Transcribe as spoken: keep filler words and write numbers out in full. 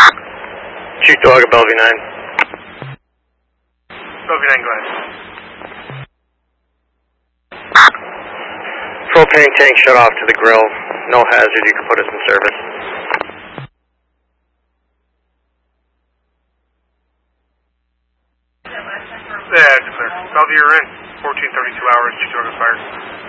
Chief Dog at Bellevue nine. Bellevue nine, go ahead. Propane tank shut off to the grill. No hazard, you can put us in service. Yeah, it's clear. Bellevue, you're in. fourteen thirty-two hours, Chief Dog expired.